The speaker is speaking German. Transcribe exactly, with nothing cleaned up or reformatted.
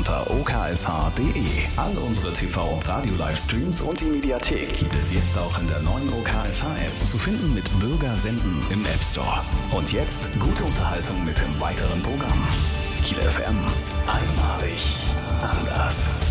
unter o k s h punkt d e. All unsere T V- und Radio-Livestreams und die Mediathek gibt es jetzt auch in der neuen O K S H-App, zu finden mit Bürger senden im App Store. Und jetzt gute Unterhaltung mit dem weiteren Programm. Kiel F M. Einmalig. Anders.